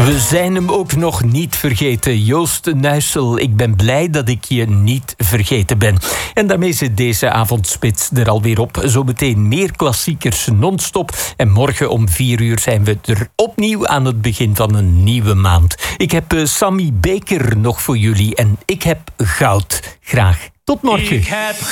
We zijn hem ook nog niet vergeten. Joost Nuissel, ik ben blij dat ik je niet vergeten ben. En daarmee zit deze avondspits er alweer op. Zometeen meer klassiekers non-stop. En morgen om 4:00 zijn we er opnieuw aan het begin van een nieuwe maand. Ik heb Sammy Baker nog voor jullie en ik heb goud. Graag tot morgen. Ik heb